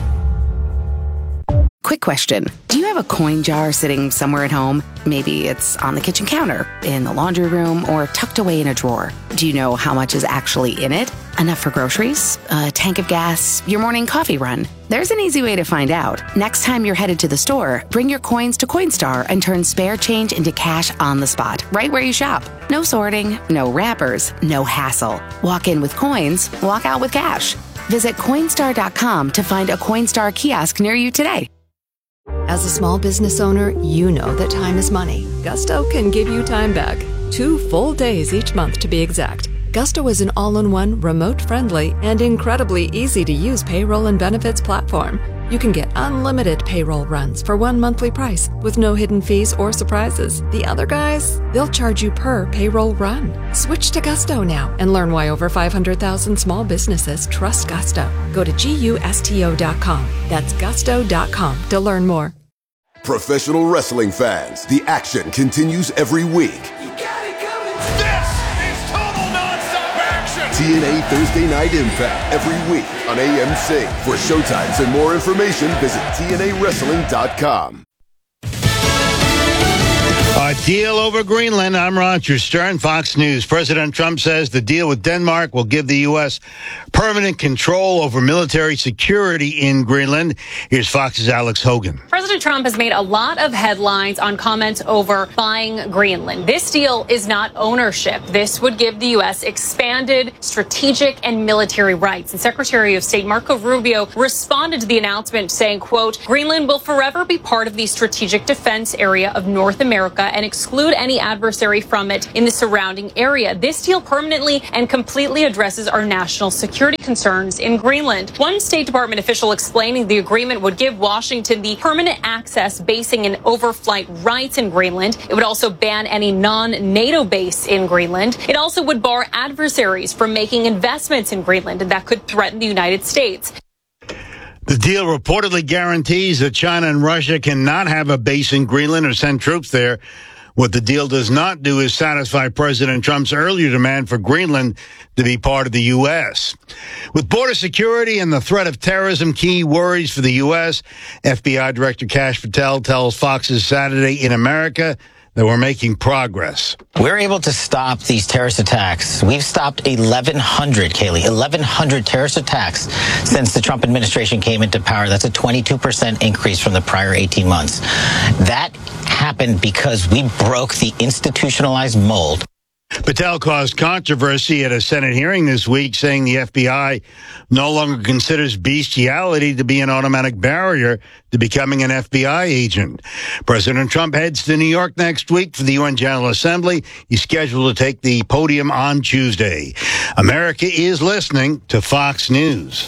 Quick question. Do you have a coin jar sitting somewhere at home? Maybe it's on the kitchen counter, in the laundry room, or tucked away in a drawer. Do you know how much is actually in it? Enough for groceries, a tank of gas, your morning coffee run? There's an easy way to find out. Next time you're headed to the store, bring your coins to Coinstar and turn spare change into cash on the spot, right where you shop. No sorting, no wrappers, no hassle. Walk in with coins, walk out with cash. Visit Coinstar.com to find a Coinstar kiosk near you today. As a small business owner, you know that time is money. Gusto can give you time back. 2 full days each month to be exact. Gusto is an all-in-one, remote-friendly, and incredibly easy-to-use payroll and benefits platform. You can get unlimited payroll runs for one monthly price with no hidden fees or surprises. The other guys, they'll charge you per payroll run. Switch to Gusto now and learn why over 500,000 small businesses trust Gusto. Go to GUSTO.com. That's gusto.com to learn more. Professional wrestling fans, the action continues every week. TNA Thursday Night Impact every week on AMC. For showtimes and more information, visit TNAWrestling.com. A deal over Greenland. I'm Roger Stern, Fox News. President Trump says the deal with Denmark will give the U.S. permanent control over military security in Greenland. Here's Fox's Alex Hogan. President Trump has made a lot of headlines on comments over buying Greenland. This deal is not ownership. This would give the U.S. expanded strategic and military rights. And Secretary of State Marco Rubio responded to the announcement saying, quote, Greenland will forever be part of the strategic defense area of North America and exclude any adversary from it in the surrounding area. This deal permanently and completely addresses our national security concerns in Greenland. One State Department official explaining the agreement would give Washington the permanent access, basing, and overflight rights in Greenland. It would also ban any non-NATO base in Greenland. It also would bar adversaries from making investments in Greenland, and that could threaten the United States. The deal reportedly guarantees that China and Russia cannot have a base in Greenland or send troops there. What the deal does not do is satisfy President Trump's earlier demand for Greenland to be part of the U.S. With border security and the threat of terrorism key worries for the U.S., FBI Director Kash Patel tells Fox's Saturday in America that we're making progress. We're able to stop these terrorist attacks. We've stopped 1,100, Kaylee, 1,100 terrorist attacks since the Trump administration came into power. That's a 22% increase from the prior 18 months. That happened because we broke the institutionalized mold. Patel caused controversy at a Senate hearing this week, saying the FBI no longer considers bestiality to be an automatic barrier to becoming an FBI agent. President Trump heads to New York next week for the UN General Assembly. He's scheduled to take the podium on Tuesday. America is listening to Fox News.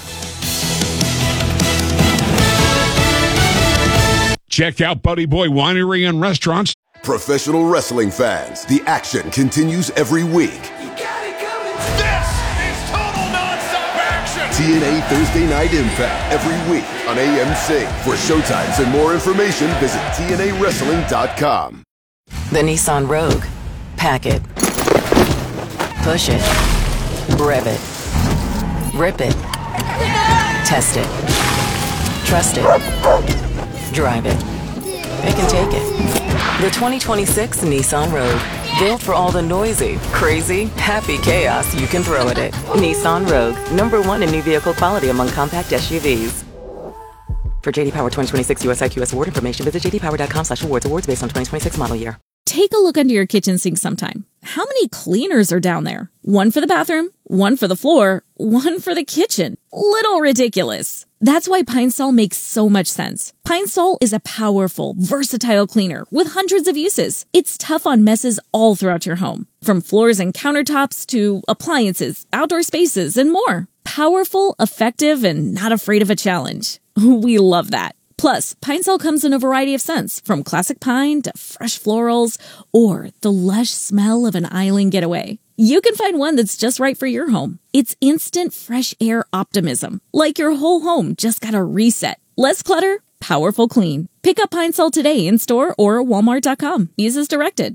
Check out Buddy Boy Winery and Restaurants. Professional wrestling fans, the action continues every week. This is total nonstop action! TNA Thursday Night Impact every week on AMC. For showtimes and more information, visit TNAWrestling.com. The Nissan Rogue. Pack it. Push it. Rev it. Rip it. Test it. Trust it. Drive it. It can take it. The 2026 Nissan Rogue. Built for all the noisy, crazy, happy chaos you can throw at it. Nissan Rogue. #1 in new vehicle quality among compact SUVs. For JD Power 2026 US IQS award information, visit jdpower.com/awards. Awards based on 2026 model year. Take a look under your kitchen sink sometime. How many cleaners are down there? One for the bathroom, one for the floor, one for the kitchen. Little ridiculous. That's why Pine Sol makes so much sense. Pine Sol is a powerful, versatile cleaner with hundreds of uses. It's tough on messes all throughout your home, from floors and countertops to appliances, outdoor spaces, and more. Powerful, effective, and not afraid of a challenge. We love that. Plus, Pine Sol comes in a variety of scents, from classic pine to fresh florals or the lush smell of an island getaway. You can find one that's just right for your home. It's instant fresh air optimism, like your whole home just got a reset. Less clutter, powerful clean. Pick up Pine Sol today in store or walmart.com. Use as directed.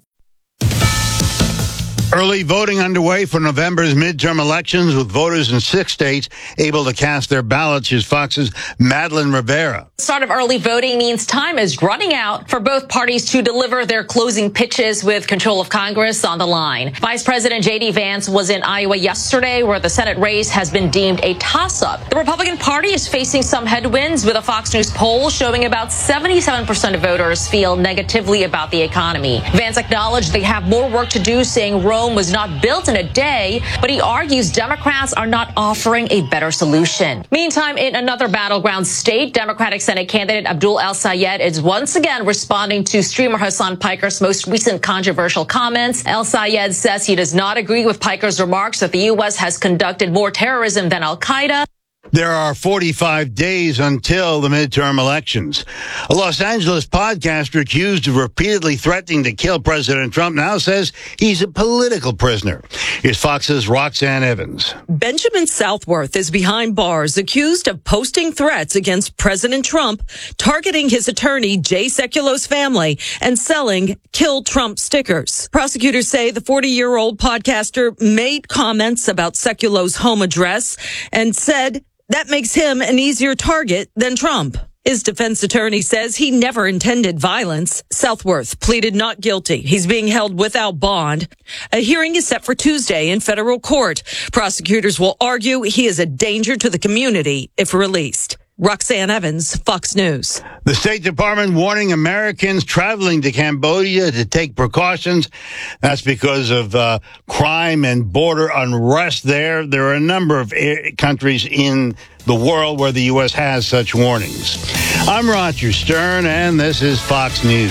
Early voting underway for November's midterm elections, with voters in 6 states able to cast their ballots. Here's Fox's Madeline Rivera. Start of early voting means time is running out for both parties to deliver their closing pitches with control of Congress on the line. Vice President J.D. Vance was in Iowa yesterday, where the Senate race has been deemed a toss-up. The Republican Party is facing some headwinds, with a Fox News poll showing about 77% of voters feel negatively about the economy. Vance acknowledged they have more work to do, saying Rome was not built in a day, but he argues Democrats are not offering a better solution. Meantime, in another battleground state, Democratic Senate candidate Abdul El-Sayed is once again responding to streamer Hasan Piker's most recent controversial comments. El-Sayed says he does not agree with Piker's remarks that the U.S. has conducted more terrorism than Al-Qaeda. There are 45 days until the midterm elections. A Los Angeles podcaster accused of repeatedly threatening to kill President Trump now says he's a political prisoner. Here's Fox's Roxanne Evans. Benjamin Southworth is behind bars, accused of posting threats against President Trump, targeting his attorney, Jay Sekulo's family, and selling Kill Trump stickers. Prosecutors say the 40-year-old podcaster made comments about Sekulo's home address and said that makes him an easier target than Trump. His defense attorney says he never intended violence. Southworth pleaded not guilty. He's being held without bond. A hearing is set for Tuesday in federal court. Prosecutors will argue he is a danger to the community if released. Roxanne Evans, Fox News. The State Department warning Americans traveling to Cambodia to take precautions. That's because of crime and border unrest there. There are a number of countries in the world where the U.S. has such warnings. I'm Roger Stern, and this is Fox News.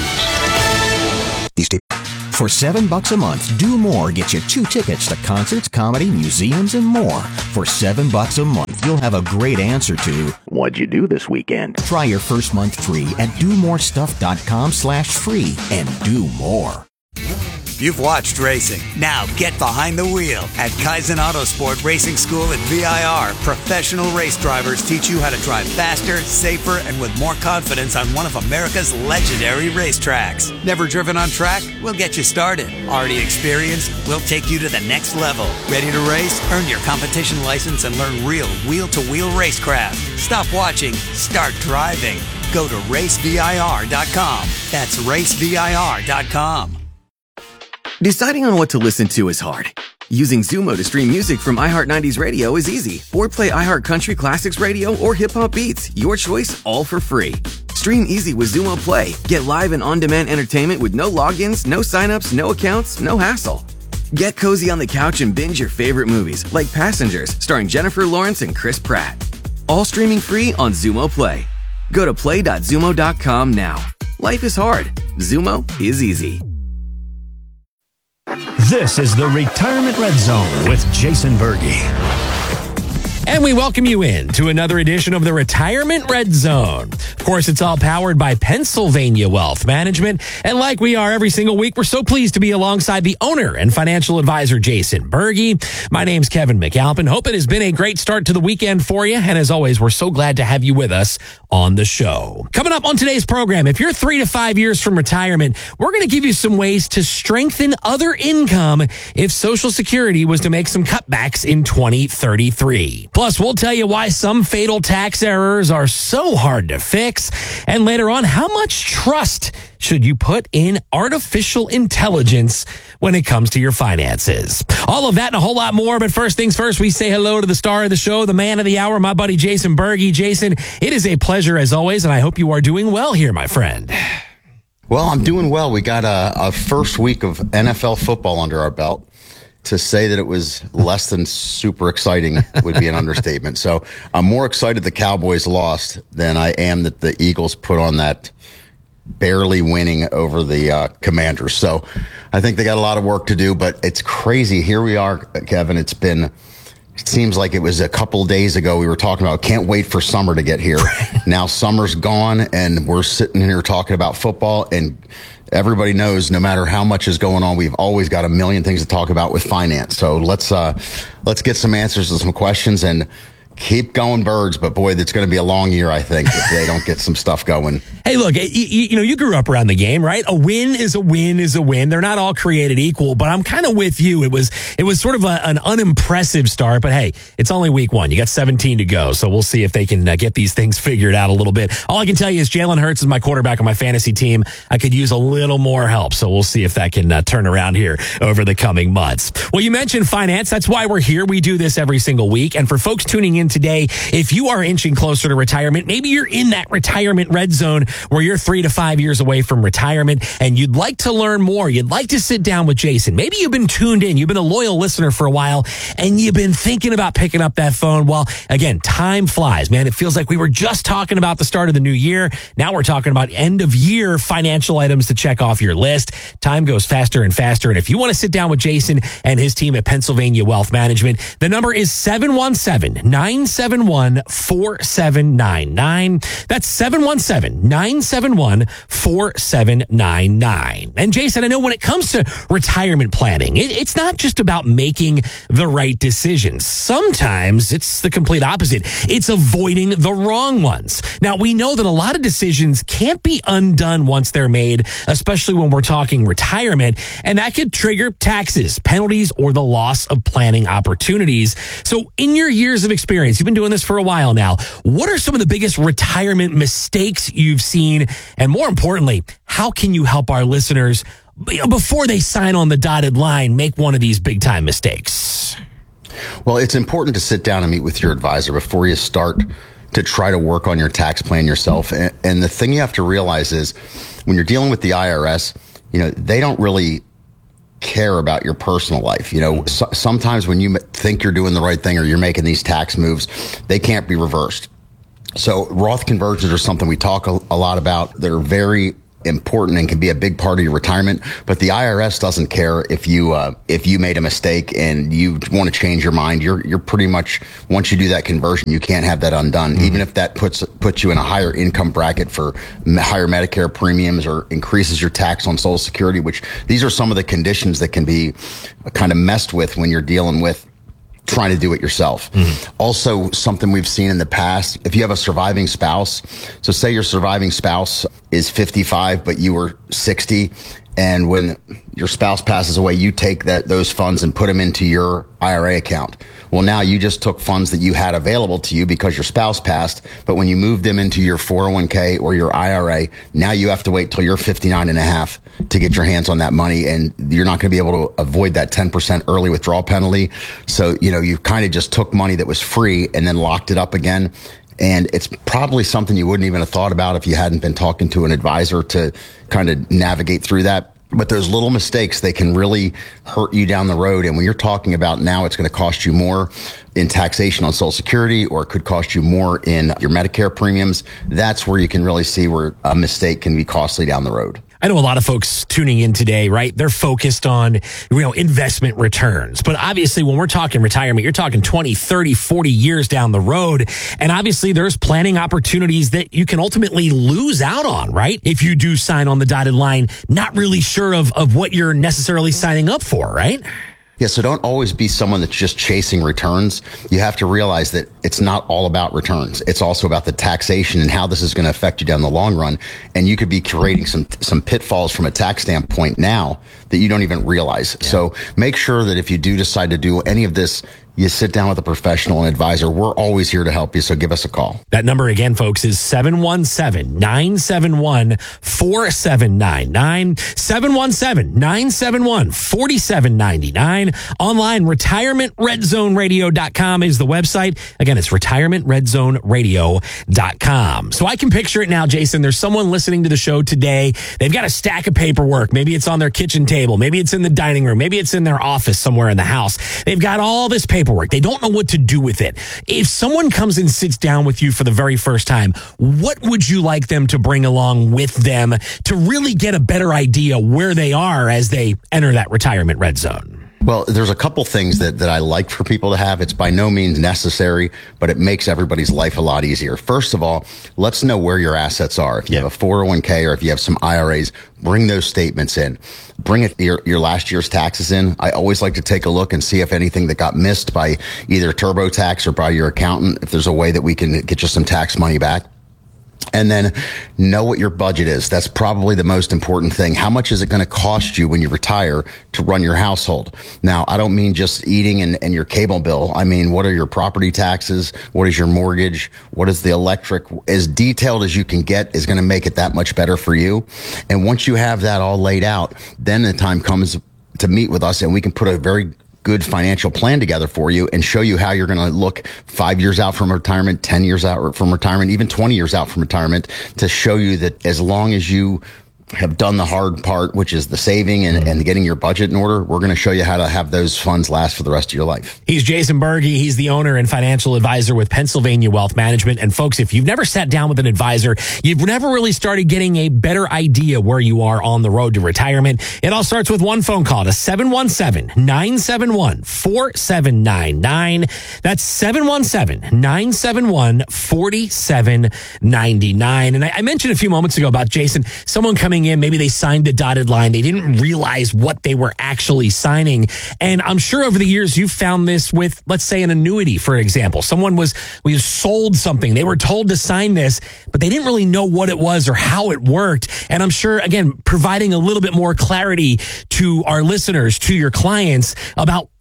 For $7 a month, Do More gets you 2 tickets to concerts, comedy, museums, and more. For $7 a month, you'll have a great answer to, what'd you do this weekend? Try your first month free at domorestuff.com/free and do more. You've watched racing. Now get behind the wheel. At Kaizen Autosport Racing School at VIR, professional race drivers teach you how to drive faster, safer, and with more confidence on one of America's legendary racetracks. Never driven on track? We'll get you started. Already experienced? We'll take you to the next level. Ready to race? Earn your competition license and learn real wheel-to-wheel racecraft. Stop watching. Start driving. Go to racevir.com. That's racevir.com. Deciding on what to listen to is hard. Using Zumo to stream music from iHeart 90s Radio is easy. Or play iHeart Country Classics Radio or Hip Hop Beats. Your choice, all for free. Stream easy with Zumo Play. Get live and on-demand entertainment with no logins, no signups, no accounts, no hassle. Get cozy on the couch and binge your favorite movies, like Passengers, starring Jennifer Lawrence and Chris Pratt. All streaming free on Zumo Play. Go to play.zumo.com now. Life is hard. Zumo is easy. This is the Retirement Red Zone with Jason Berge. And we welcome you in to another edition of the Retirement Red Zone. Of course, it's all powered by Pennsylvania Wealth Management. And like we are every single week, we're so pleased to be alongside the owner and financial advisor, Jason Berge. My name's Kevin McAlpin. Hope it has been a great start to the weekend for you. And as always, we're so glad to have you with us on the show. Coming up on today's program, if you're 3 to 5 years from retirement, we're going to give you some ways to strengthen other income if Social Security was to make some cutbacks in 2033. Plus, we'll tell you why some fatal tax errors are so hard to fix. And later on, how much trust should you put in artificial intelligence when it comes to your finances? All of that and a whole lot more. But first things first, we say hello to the star of the show, the man of the hour, my buddy Jason Berge. Jason, it is a pleasure as always, and I hope you are doing well here, my friend. Well, I'm doing well. We got a first week of NFL football under our belt. To say that it was less than super exciting would be an understatement. So I'm more excited the Cowboys lost than I am that the Eagles put on that barely winning over the Commanders. So I think they got a lot of work to do, but it's crazy. Here we are, Kevin. It seems like it was a couple days ago we were talking about can't wait for summer to get here. Now summer's gone and we're sitting here talking about football, and everybody knows no matter how much is going on, we've always got a million things to talk about with finance. So let's get some answers to some questions and keep going, Birds. But boy, it's going to be a long year, I think, if they don't get some stuff going. Hey, look, you grew up around the game, right? A win is a win is a win. They're not all created equal, but I'm kind of with you. It was sort of an unimpressive start, but hey, it's only week 1. You got 17 to go, so we'll see if they can get these things figured out a little bit. All I can tell you is Jalen Hurts is my quarterback on my fantasy team. I could use a little more help, so we'll see if that can turn around here over the coming months. Well, you mentioned finance. That's why we're here. We do this every single week, and for folks tuning in today, if you are inching closer to retirement, maybe you're in that retirement red zone where you're 3 to 5 years away from retirement and you'd like to learn more. You'd like to sit down with Jason. Maybe you've been tuned in. You've been a loyal listener for a while and you've been thinking about picking up that phone. Well, again, time flies, man. It feels like we were just talking about the start of the new year. Now we're talking about end of year financial items to check off your list. Time goes faster and faster. And if you want to sit down with Jason and his team at Pennsylvania Wealth Management, the number is 717-971-4799. That's 717-971-4799. And Jason, I know when it comes to retirement planning, it's not just about making the right decisions. Sometimes it's the complete opposite. It's avoiding the wrong ones. Now, we know that a lot of decisions can't be undone once they're made, especially when we're talking retirement, and that could trigger taxes, penalties, or the loss of planning opportunities. So in your years of experience, experience, you've been doing this for a while now. What are some of the biggest retirement mistakes you've seen? And more importantly, how can you help our listeners, before they sign on the dotted line, make one of these big time mistakes? Well, it's important to sit down and meet with your advisor before you start to try to work on your tax plan yourself. And the thing you have to realize is when you're dealing with the IRS, they don't really care about your personal life. Sometimes when you think you're doing the right thing or you're making these tax moves, they can't be reversed. So Roth conversions are something we talk a lot about. They're very important and can be a big part of your retirement, but the IRS doesn't care if you made a mistake and you want to change your mind. You're pretty much, once you do that conversion, you can't have that undone. Even if that puts you in a higher income bracket for higher Medicare premiums or increases your tax on Social Security, which these are some of the conditions that can be kind of messed with when you're dealing with trying to do it yourself. Also, something we've seen in the past, if you have a surviving spouse, so say your surviving spouse is 55, but you were 60, and when your spouse passes away, you take those funds and put them into your IRA account. Well, now you just took funds that you had available to you because your spouse passed, but when you moved them into your 401k or your IRA, now you have to wait till you're 59 and a half to get your hands on that money, and you're not going to be able to avoid that 10% early withdrawal penalty. So, you kind of just took money that was free and then locked it up again. And it's probably something you wouldn't even have thought about if you hadn't been talking to an advisor to kind of navigate through that. But those little mistakes, they can really hurt you down the road. And when you're talking about now it's going to cost you more in taxation on Social Security, or it could cost you more in your Medicare premiums, that's where you can really see where a mistake can be costly down the road. I know a lot of folks tuning in today, right? They're focused on, investment returns. But obviously, when we're talking retirement, you're talking 20, 30, 40 years down the road. And obviously, there's planning opportunities that you can ultimately lose out on, right? If you do sign on the dotted line, not really sure of what you're necessarily signing up for, right? Yeah, so don't always be someone that's just chasing returns. You have to realize that it's not all about returns. It's also about the taxation and how this is going to affect you down the long run. And you could be creating some pitfalls from a tax standpoint now that you don't even realize. Yeah. So make sure that if you do decide to do any of this, you sit down with a professional and advisor. We're always here to help you, so give us a call. That number again, folks, is 717-971-4799. 717-971-4799. Online, retirementredzoneradio.com is the website. Again, it's retirementredzoneradio.com. So I can picture it now, Jason. There's someone listening to the show today. They've got a stack of paperwork. Maybe it's on their kitchen table. Maybe it's in the dining room. Maybe it's in their office somewhere in the house. They've got all this paperwork. They don't know what to do with it. If someone comes and sits down with you for the very first time, what would you like them to bring along with them to really get a better idea where they are as they enter that retirement red zone? Well, there's a couple things that I like for people to have. It's by no means necessary, but it makes everybody's life a lot easier. First of all, let's know where your assets are. If you have a 401k or if you have some IRAs, bring those statements in. Bring your last year's taxes in. I always like to take a look and see if anything that got missed by either TurboTax or by your accountant, if there's a way that we can get you some tax money back. And then know what your budget is. That's probably the most important thing. How much is it going to cost you when you retire to run your household? Now, I don't mean just eating and your cable bill. I mean, what are your property taxes? What is your mortgage? What is the electric? As detailed as you can get is going to make it that much better for you. And once you have that all laid out, then the time comes to meet with us and we can put a very good financial plan together for you and show you how you're going to look 5 years out from retirement, 10 years out from retirement, even 20 years out from retirement, to show you that as long as you have done the hard part, which is the saving and getting your budget in order, we're going to show you how to have those funds last for the rest of your life. He's Jason Berge. He's the owner and financial advisor with Pennsylvania Wealth Management. And folks, if you've never sat down with an advisor, you've never really started getting a better idea where you are on the road to retirement. It all starts with one phone call to 717-971-4799. That's 717-971-4799. And I mentioned a few moments ago about Jason, someone coming in, maybe they signed the dotted line. They didn't realize what they were actually signing. And I'm sure over the years you've found this with, let's say, an annuity, for example. Someone was sold something. They were told to sign this, but they didn't really know what it was or how it worked. And I'm sure, again, providing a little bit more clarity to our listeners, to your clients about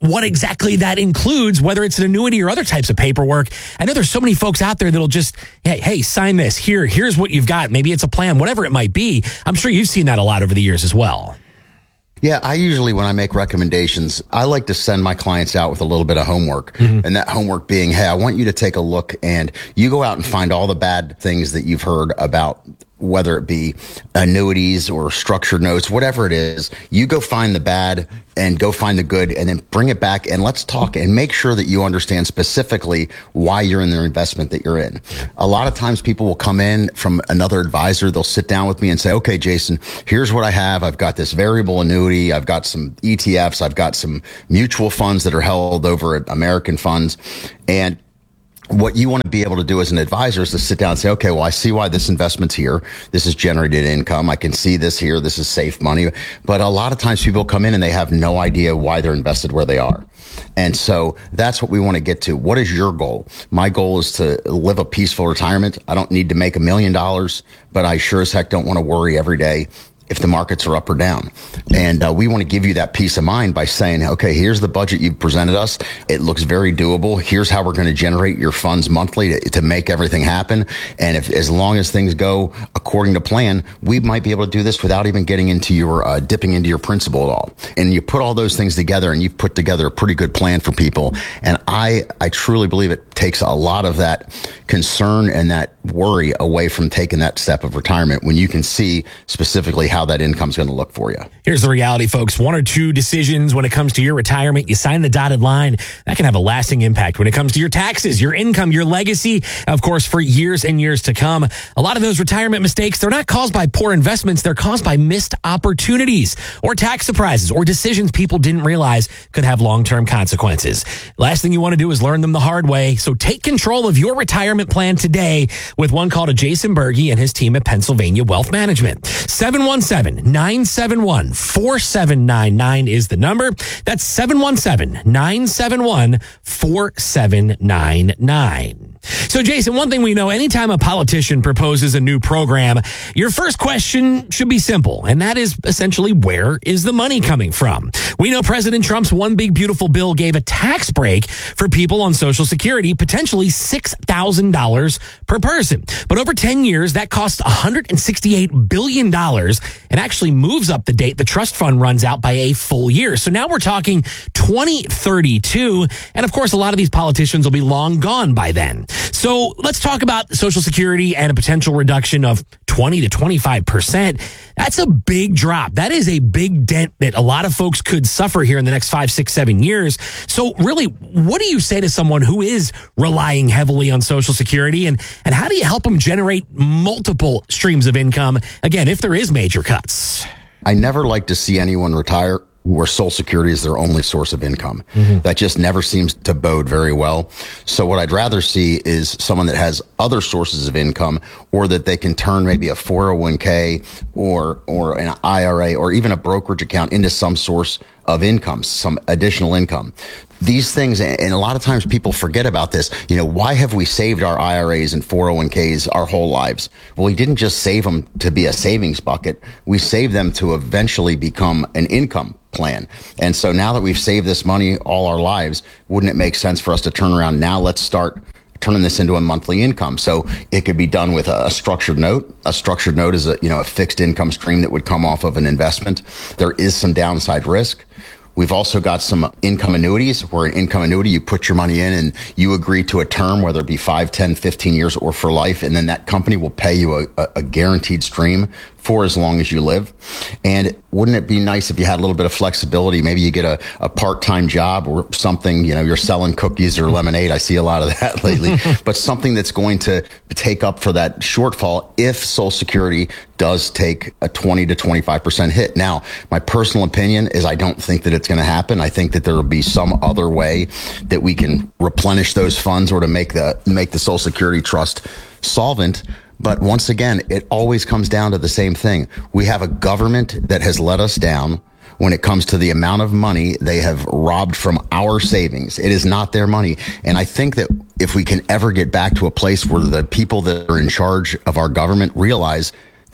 what exactly that includes, whether it's an annuity or other types of paperwork. I know there's so many folks out there that'll just, hey, sign this. Here's what you've got. Maybe it's a plan, whatever it might be. I'm sure you've seen that a lot over the years as well. Yeah, I usually, when I make recommendations, I like to send my clients out with a little bit of homework. And that homework being, hey, I want you to take a look and you go out and find all the bad things that you've heard about, whether it be annuities or structured notes, whatever it is. You go find the bad and go find the good and then bring it back and let's talk and make sure that you understand specifically why you're in the investment that you're in. A lot of times people will come in from another advisor. They'll sit down with me and say, okay, Jason, here's what I have. I've got this variable annuity. I've got some ETFs. I've got some mutual funds that are held over at American funds. And what you want to be able to do as an advisor is to sit down and say, okay, well, I see why this investment's here. This is generated income. I can see this here. This is safe money. But a lot of times people come in and they have no idea why they're invested where they are. And so that's what we want to get to. What is your goal? My goal is to live a peaceful retirement. I don't need to make $1 million, but I sure as heck don't want to worry every day if the markets are up or down. And we want to give you that peace of mind by saying, okay, here's the budget you've presented us. It looks very doable. Here's how we're going to generate your funds monthly to make everything happen. And as long as things go according to plan, we might be able to do this without even getting into your dipping into your principal at all. And you put all those things together and you've put together a pretty good plan for people. And I truly believe it takes a lot of that concern and that worry away from taking that step of retirement when you can see specifically how that income's going to look for you. Here's the reality, folks. 1 or 2 decisions when it comes to your retirement, you sign the dotted line. That can have a lasting impact when it comes to your taxes, your income, your legacy, of course, for years and years to come. A lot of those retirement mistakes, they're not caused by poor investments. They're caused by missed opportunities or tax surprises or decisions people didn't realize could have long-term consequences. Last thing you want to do is learn them the hard way. So take control of your retirement plan today with one call to Jason Berge and his team at Pennsylvania Wealth Management. 717-971-4799 is the number. That's 717-971-4799. So, Jason, one thing we know, anytime a politician proposes a new program, your first question should be simple, and that is essentially, where is the money coming from? We know President Trump's One Big Beautiful Bill gave a tax break for people on Social Security, potentially $6,000 per person. But over 10 years, that costs $168 billion and actually moves up the date the trust fund runs out by a full year. So now we're talking 2032, and of course, a lot of these politicians will be long gone by then. So let's talk about Social Security and a potential reduction of 20 to 25%. That's a big drop. That is a big dent that a lot of folks could suffer here in the next 5, 6, 7 years. So really, what do you say to someone who is relying heavily on Social Security, and how do you help them generate multiple streams of income, again, if there is major cuts? I never like to see anyone retire where Social Security is their only source of income. That just never seems to bode very well. So what I'd rather see is someone that has other sources of income, or that they can turn maybe a 401k or an IRA or even a brokerage account into some source of income, some additional income. These things, and a lot of times people forget about this. You know, why have we saved our IRAs and 401ks our whole lives? Well, we didn't just save them to be a savings bucket. We saved them to eventually become an income plan. And so now that we've saved this money all our lives, wouldn't it make sense for us to turn around now? Let's start turning this into a monthly income. So it could be done with a structured note. A structured note is a fixed income stream that would come off of an investment. There is some downside risk. We've also got some income annuities, where an income annuity, you put your money in and you agree to a term, whether it be 5, 10, 15 years or for life. And then that company will pay you a guaranteed stream for as long as you live. And wouldn't it be nice if you had a little bit of flexibility? Maybe you get a part-time job or something, you're selling cookies or lemonade. I see a lot of that lately, but something that's going to take up for that shortfall if Social Security does take a 20 to 25% hit. Now, my personal opinion is I don't think that it's going to happen. I think that there will be some other way that we can replenish those funds or to make the Social Security trust solvent. But once again, it always comes down to the same thing. We have a government that has let us down when it comes to the amount of money they have robbed from our savings. It is not their money. And I think that if we can ever get back to a place where the people that are in charge of our government realize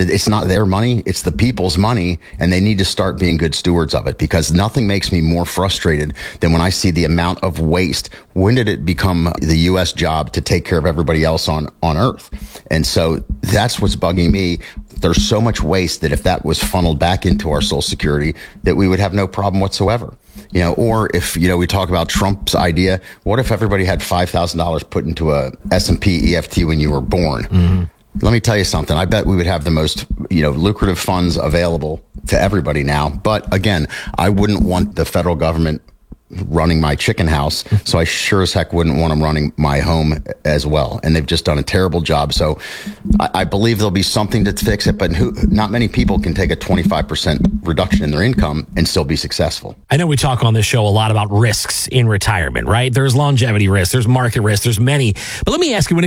It's not their money. It's the people's money, and they need to start being good stewards of it, because nothing makes me more frustrated than when I see the amount of waste. When did it become the U.S. job to take care of everybody else on Earth? And so that's what's bugging me. There's so much waste that if that was funneled back into our Social Security, that we would have no problem whatsoever. Or if, we talk about Trump's idea, what if everybody had $5,000 put into a S&P EFT when you were born? Mm-hmm. Let me tell you something. I bet we would have the most, lucrative funds available to everybody now. But again, I wouldn't want the federal government running my chicken house, so I sure as heck wouldn't want them running my home as well. And they've just done a terrible job. So I believe there'll be something to fix it, but not many people can take a 25% reduction in their income and still be successful. I know we talk on this show a lot about risks in retirement, right? There's longevity risks, there's market risks, there's many. But let me ask you, when it